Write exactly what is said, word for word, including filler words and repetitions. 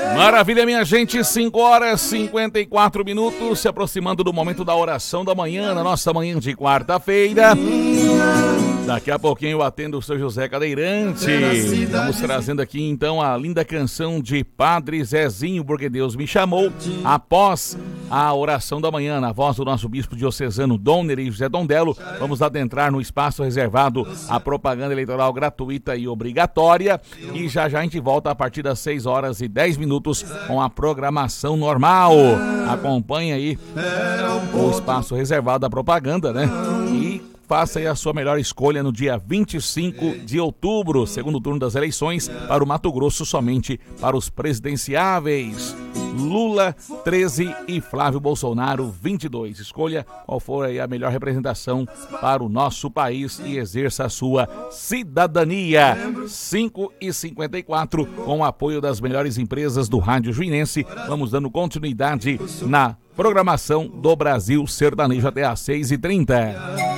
Maravilha, minha gente, cinco horas e cinquenta e quatro minutos, se aproximando do momento da oração da manhã, na nossa manhã de quarta-feira. Daqui a pouquinho eu atendo o seu José Cadeirante. Estamos trazendo aqui então a linda canção de Padre Zezinho, Porque Deus Me Chamou, após a oração da manhã, na voz do nosso bispo diocesano Dom Nery José Dondelo. Vamos adentrar no espaço reservado à propaganda eleitoral gratuita e obrigatória. E já já a gente volta a partir das seis horas e dez minutos com a programação normal. Acompanhe aí o espaço reservado à propaganda, né? E faça aí a sua melhor escolha no dia vinte e cinco de outubro, segundo turno das eleições para o Mato Grosso, somente para os presidenciáveis. Lula, treze e Flávio Bolsonaro, vinte e dois. Escolha qual for aí a melhor representação para o nosso país e exerça a sua cidadania. cinco e cinquenta e quatro, com o apoio das melhores empresas do rádio juinense. Vamos dando continuidade na programação do Brasil Sertanejo até às seis e trinta.